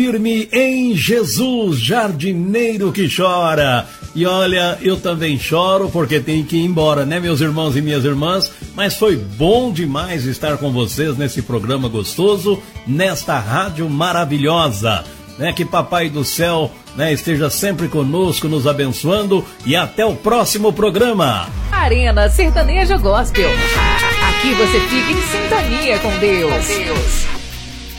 Firme em Jesus, jardineiro que chora. E olha, eu também choro porque tenho que ir embora, né, meus irmãos e minhas irmãs? Mas foi bom demais estar com vocês nesse programa gostoso, nesta rádio maravilhosa, né? Que Papai do Céu, né, esteja sempre conosco, nos abençoando, e até o próximo programa. Arena Sertaneja Gospel. Aqui você fica em sintonia com Deus.